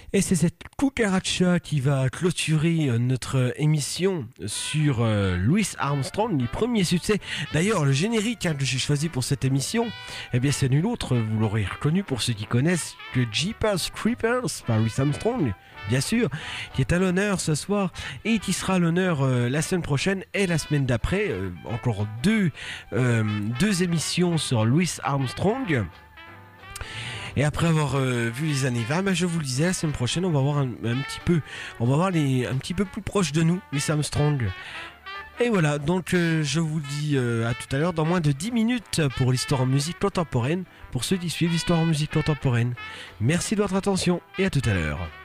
Et c'est cette cucaracha qui va clôturer notre émission sur Louis Armstrong, les premiers succès. D'ailleurs, le générique que j'ai choisi pour cette émission, eh bien c'est nul autre, vous l'aurez reconnu pour ceux qui connaissent, que Jeepers Creepers par Louis Armstrong, bien sûr, qui est à l'honneur ce soir et qui sera à l'honneur la semaine prochaine et la semaine d'après. Encore deux émissions sur Louis Armstrong. Et après avoir vu les années 20, ben je vous le disais, la semaine prochaine, on va voir un petit peu, on va voir un petit peu plus proche de nous, Louis Armstrong. Et voilà, donc je vous dis à tout à l'heure, dans moins de 10 minutes pour l'histoire en musique contemporaine, pour ceux qui suivent l'histoire en musique contemporaine. Merci de votre attention et à tout à l'heure.